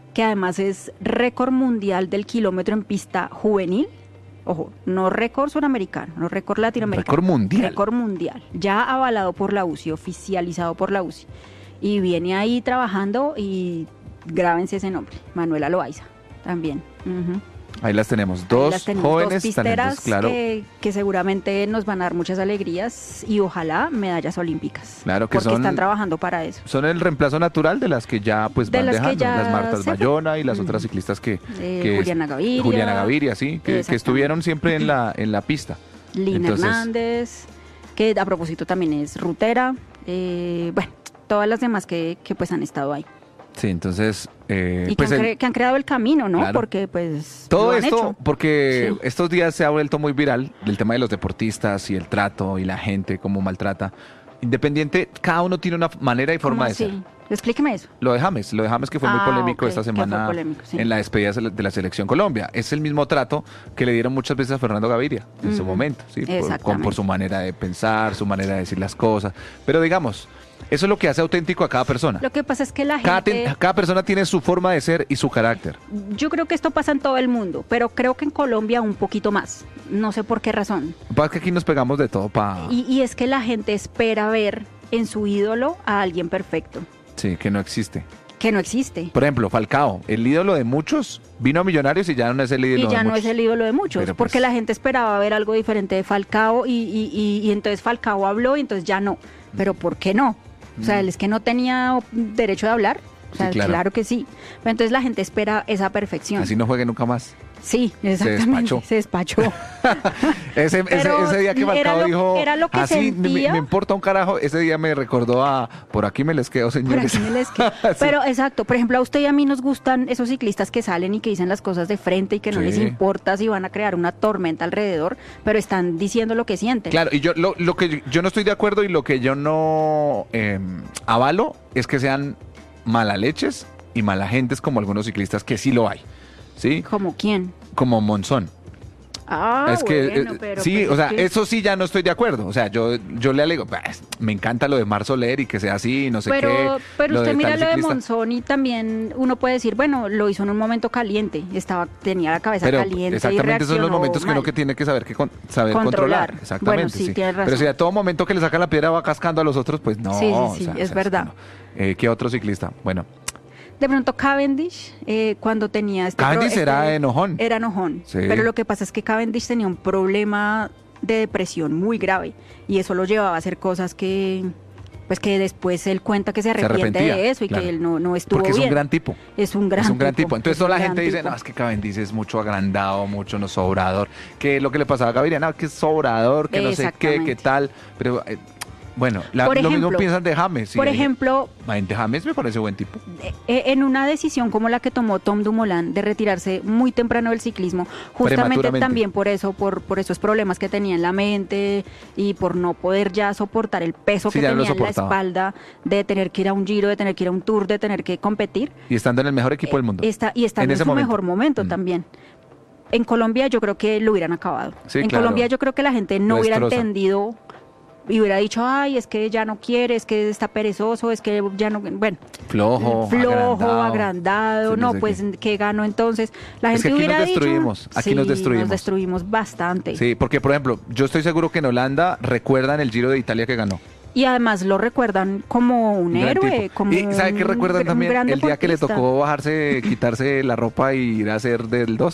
G: que además es récord mundial del kilómetro en pista juvenil. Ojo, no récord suramericano, no récord latinoamericano.
F: Récord mundial.
G: Récord mundial, ya avalado por la U C I, oficializado por la U C I. Y viene ahí trabajando y grábense ese nombre, Manuela Loaiza, también. Uh-huh.
F: Ahí las tenemos, dos
G: las tenemos,
F: jóvenes
G: dos pisteras
F: talentos, claro.
G: Que, que seguramente nos van a dar muchas alegrías y ojalá medallas olímpicas.
F: Claro que
G: porque
F: son,
G: están trabajando para eso.
F: Son el reemplazo natural de las que ya pues
G: De
F: van
G: las que
F: dejando,
G: ya
F: las Martas
G: se
F: Bayona y las
G: Mm.
F: otras ciclistas que,
G: Eh,
F: que
G: Juliana Gaviria.
F: Juliana Gaviria, sí, que, que
G: Exactamente.
F: estuvieron siempre en la en la pista.
G: Lina
F: Entonces,
G: Hernández, que a propósito también es rutera. Eh, bueno, todas las demás que, que pues han estado ahí.
F: Sí, entonces eh,
G: Y
F: pues
G: que, han
F: el-
G: cre- que han creado el camino, ¿no?
F: Claro.
G: Porque pues
F: todo
G: lo han
F: esto,
G: hecho.
F: porque
G: Sí.
F: estos días se ha vuelto muy viral el tema de los deportistas y el trato y la gente, cómo maltrata. Independiente, cada uno tiene una manera y
G: ¿Cómo
F: forma de
G: así?
F: ser.
G: Explíqueme eso.
F: Lo de James, lo de James que fue muy
G: Ah,
F: polémico
G: ok,
F: esta
G: que fue
F: semana
G: polémico, sí.
F: en la despedida de la Selección Colombia. Es el mismo trato que le dieron muchas veces a Fernando Gaviria en su
G: Ujú,
F: momento, ¿sí? Por,
G: exactamente.
F: con- por su manera de pensar, su manera de decir las cosas. Pero digamos, eso es lo que hace auténtico a cada persona.
G: Lo que pasa es que la
F: Cada,
G: gente...
F: ten- cada persona tiene su forma de ser y su carácter.
G: Yo creo que esto pasa en todo el mundo, pero creo que en Colombia un poquito más. No sé por qué razón.
F: Lo que pasa es que aquí nos pegamos de todo para...
G: Y, y es que la gente espera ver en su ídolo a alguien perfecto,
F: Sí, que no existe.
G: que no existe.
F: Por ejemplo, Falcao, el ídolo de muchos, vino a Millonarios y ya no es el ídolo
G: Y ya
F: de
G: no
F: muchos.
G: es el ídolo de muchos,
F: Pero,
G: porque
F: pues,
G: la gente esperaba ver algo diferente de Falcao y, y, y, y entonces Falcao habló y entonces ya no. Pero ¿por qué no? O sea, él es que no tenía op- derecho de hablar. O sea,
F: Sí, claro.
G: claro. que sí. Pero entonces la gente espera esa perfección.
F: Así no juegue nunca más.
G: Sí, exactamente.
F: despachó.
G: Se despachó.
F: Ese, ese,
G: Pero
F: ese día que
G: era
F: Falcao
G: lo-
F: dijo,
G: era lo que
F: así me,
G: sentía.
F: me importa un carajo, ese día me recordó a, por aquí me les quedo,
G: Por
F: señores.
G: aquí me les quedo.
F: Sí.
G: Pero exacto, por ejemplo, a usted y a mí nos gustan esos ciclistas que salen y que dicen las cosas de frente y que no
F: Sí.
G: les importa si van a crear una tormenta alrededor, pero están diciendo lo que sienten.
F: Claro, y yo lo, lo que yo no estoy de acuerdo y lo que yo no eh, avalo es que sean malaleches y malagentes como algunos ciclistas que sí lo hay, ¿sí?
G: ¿Como quién?
F: Como Monzón.
G: Ah,
F: es que
G: bueno,
F: eh,
G: pero
F: sí,
G: pues
F: o
G: es
F: sea,
G: que-
F: eso sí ya no estoy de acuerdo. O sea, yo yo le alego, "Pues, me encanta lo de Mar Soler y que sea así, no sé
G: Pero,
F: qué.
G: pero usted
F: de
G: mira
F: tal
G: lo de
F: ciclista".
G: Monzón y también uno puede decir, bueno, lo hizo en un momento caliente, estaba tenía la cabeza
F: Pero
G: caliente
F: exactamente
G: y
F: esos son los
G: reaccionó
F: momentos que uno
G: mal.
F: que tiene que saber que con- saber
G: Controlar.
F: controlar. Exactamente.
G: Bueno, sí, tienes razón.
F: Pero si a todo momento que le sacan la piedra va cascando a los otros, pues no.
G: Sí, sí,
F: o
G: sí,
F: sea,
G: es
F: o sea,
G: verdad.
F: no. Eh, ¿Qué otro ciclista? Bueno,
G: De pronto Cavendish, eh, cuando tenía este...
F: Cavendish
G: pro-
F: era
G: este-
F: enojón.
G: Era enojón.
F: Sí.
G: Pero lo que pasa es que Cavendish tenía un problema de depresión muy grave y eso lo llevaba a hacer cosas que... Pues que después él cuenta que se arrepiente
F: arrepentía,
G: de eso y
F: claro.
G: que él no, no estuvo
F: porque es
G: bien.
F: un gran tipo.
G: Es un gran
F: es un gran
G: tipo,
F: tipo. Entonces
G: es
F: toda
G: un
F: la
G: gran
F: gente dice,
G: tipo.
F: no, es que Cavendish es mucho agrandado, mucho no sobrador. Que lo que le pasaba a Gaviria, no, que es sobrador, que no sé qué,
G: Exactamente.
F: qué tal. Pero eh, bueno, la-
G: Por
F: lo mismo
G: ejemplo,
F: piensan de James.
G: Por
F: y-
G: ejemplo,
F: de James me parece buen tipo.
G: eh, en una decisión como la que tomó Tom Dumoulin de retirarse muy temprano del ciclismo, justamente
F: Prematuramente.
G: también por eso, por, por esos problemas que tenía en la mente y por no poder ya soportar el peso
F: Sí,
G: que
F: ya no lo
G: tenía en la
F: soportaba.
G: espalda, de tener que ir a un giro, de tener que ir a un tour, de tener que competir.
F: Y estando en el mejor equipo del mundo.
G: Está, y estando en,
F: ese
G: su
F: momento.
G: mejor momento
F: Mm.
G: también. En Colombia yo creo que lo hubieran acabado.
F: Sí,
G: en
F: claro.
G: Colombia yo creo que la gente no
F: Lo
G: hubiera
F: destroza.
G: entendido y hubiera dicho, ay, es que ya no quiere, es que está perezoso, es que ya no... Bueno,
F: Flojo,
G: flojo,
F: agrandado.
G: agrandado,
F: Sí,
G: no,
F: sé
G: pues
F: qué.
G: ¿qué ganó entonces? La
F: Es
G: gente
F: que aquí nos
G: hubiera dicho,
F: destruimos, aquí
G: sí,
F: nos destruimos.
G: nos destruimos bastante.
F: Sí, porque por ejemplo, yo estoy seguro que en Holanda recuerdan el Giro de Italia que ganó.
G: Y además lo recuerdan como un,
F: gran
G: héroe,
F: tipo.
G: como
F: ¿Y sabe qué
G: un
F: recuerdan
G: gr- un
F: también?
G: gran
F: El día que le
G: deportista.
F: tocó bajarse, quitarse la ropa y ir a hacer del dos.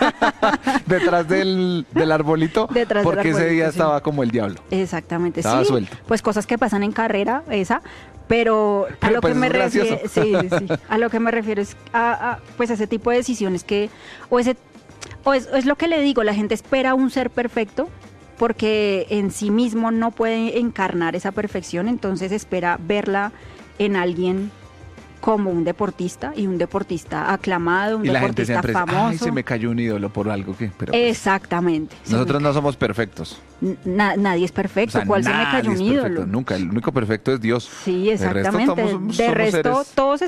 F: Detrás del, del arbolito.
G: Detrás del
F: porque ese
G: arbolito,
F: día
G: sí.
F: estaba como el diablo.
G: Exactamente,
F: Estaba
G: sí.
F: suelto.
G: Pues cosas que pasan en carrera, esa. Pero a
F: Pero
G: lo
F: pues
G: que me
F: es gracioso.
G: refiero, sí, sí, sí. A lo que me refiero es a, a, pues a ese tipo de decisiones que o ese o es, o es lo que le digo, la gente espera un ser perfecto porque en sí mismo no puede encarnar esa perfección, entonces espera verla en alguien como un deportista y un deportista aclamado, un
F: Y la gente
G: deportista
F: siempre dice,
G: famoso.
F: ay, se me cayó un ídolo por algo que. Pero pues,
G: Exactamente. se
F: nosotros
G: me
F: no somos perfectos.
G: ca- na- nadie es
F: O
G: perfecto.
F: sea,
G: ¿Cuál se me
F: nadie
G: cayó
F: es
G: un
F: perfecto,
G: ídolo?
F: Nunca. El único perfecto es Dios.
G: Sí,
F: De resto
G: exactamente.
F: estamos-
G: De
F: somos
G: resto,
F: seres-
G: todos